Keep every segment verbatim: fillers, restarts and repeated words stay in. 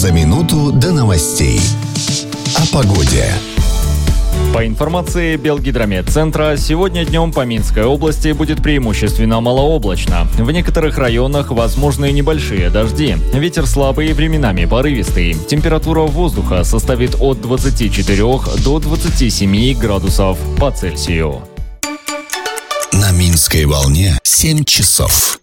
За минуту до новостей. О погоде. По информации Белгидрометцентра, сегодня днем по Минской области будет преимущественно малооблачно. В некоторых районах возможны небольшие дожди. Ветер слабый, временами порывистый. Температура воздуха составит от двадцати четырёх до двадцати семи градусов по Цельсию. На Минской волне семь часов.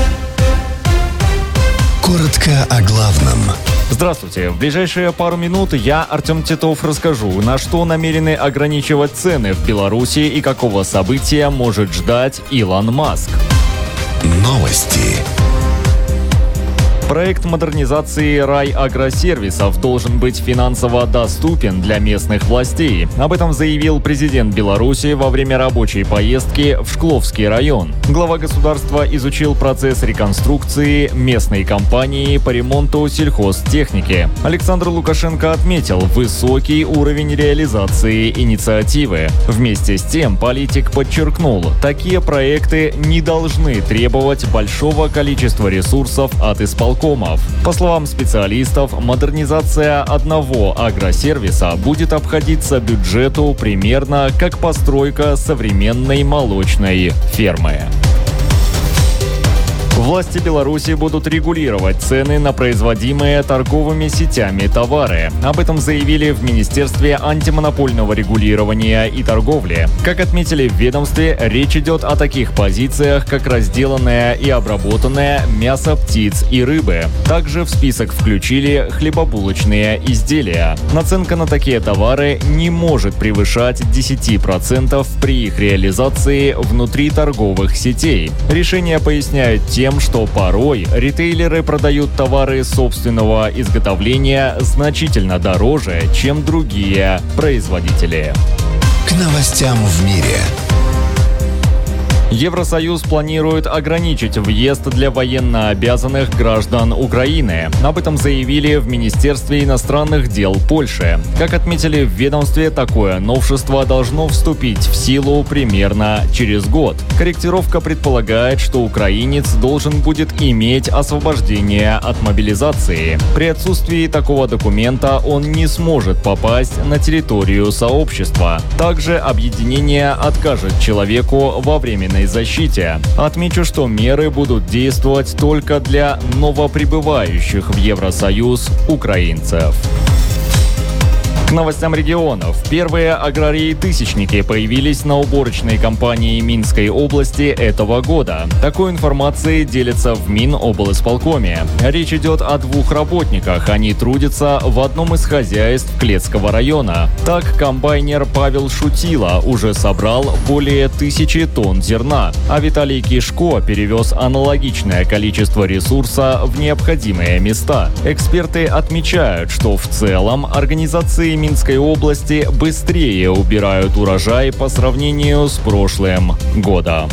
Коротко о главном. Здравствуйте. В ближайшие пару минут я, Артем Титов, расскажу, на что намерены ограничивать цены в Беларуси и какого события может ждать Илон Маск. Новости. Проект модернизации райагросервисов должен быть финансово доступен для местных властей. Об этом заявил президент Беларуси во время рабочей поездки в Шкловский район. Глава государства изучил процесс реконструкции местной компании по ремонту сельхозтехники. Александр Лукашенко отметил высокий уровень реализации инициативы. Вместе с тем политик подчеркнул, такие проекты не должны требовать большого количества ресурсов от исполкомов. По словам специалистов, модернизация одного агросервиса будет обходиться бюджету примерно как постройка современной молочной фермы. Власти Беларуси будут регулировать цены на производимые торговыми сетями товары. Об этом заявили в Министерстве антимонопольного регулирования и торговли. Как отметили в ведомстве, речь идет о таких позициях, как разделанное и обработанное мясо птиц и рыбы. Также в список включили хлебобулочные изделия. Наценка на такие товары не может превышать десять процентов при их реализации внутри торговых сетей. Решение поясняют тем, что порой ритейлеры продают товары собственного изготовления значительно дороже, чем другие производители. К новостям в мире. Евросоюз планирует ограничить въезд для военнообязанных граждан Украины. Об этом заявили в Министерстве иностранных дел Польши. Как отметили в ведомстве, такое новшество должно вступить в силу примерно через год. Корректировка предполагает, что украинец должен будет иметь освобождение от мобилизации. При отсутствии такого документа он не сможет попасть на территорию сообщества. Также объединение откажет человеку во временной защите. Отмечу, что меры будут действовать только для новоприбывающих в Евросоюз украинцев. К новостям регионов. Первые аграрии-тысячники появились на уборочной кампании Минской области этого года. Такой информацией делятся в Миноблисполкоме. Речь идет о двух работниках. Они трудятся в одном из хозяйств Клецкого района. Так, комбайнер Павел Шутила уже собрал более тысячи тонн зерна, а Виталий Кишко перевез аналогичное количество ресурса в необходимые места. Эксперты отмечают, что в целом организации Минской области быстрее убирают урожай по сравнению с прошлым годом.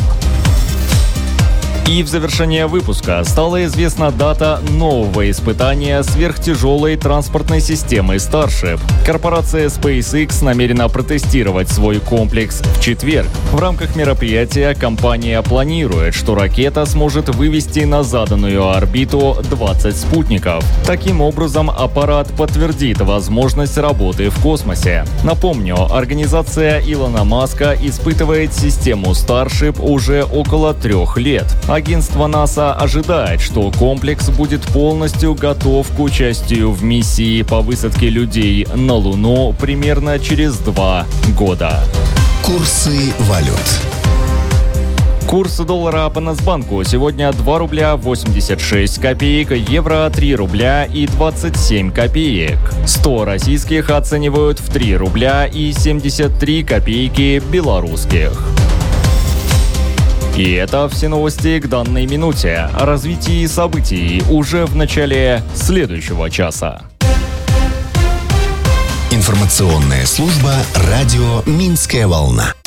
И в завершение выпуска стала известна дата нового испытания сверхтяжелой транспортной системы Starship. Корпорация SpaceX намерена протестировать свой комплекс в четверг. В рамках мероприятия компания планирует, что ракета сможет вывести на заданную орбиту двадцать спутников. Таким образом, аппарат подтвердит возможность работы в космосе. Напомню, организация Илона Маска испытывает систему Starship уже около трех лет. Агентство НАСА ожидает, что комплекс будет полностью готов к участию в миссии по высадке людей на Луну примерно через два года. Курсы валют. Курс доллара по Нацбанку сегодня два рубля восемьдесят шесть копеек, евро три рубля и двадцать семь копеек. сто российских оценивают в три рубля и семьдесят три копейки белорусских. И это все новости к данной минуте. О развитии событий уже в начале следующего часа. Информационная служба радио «Минская волна».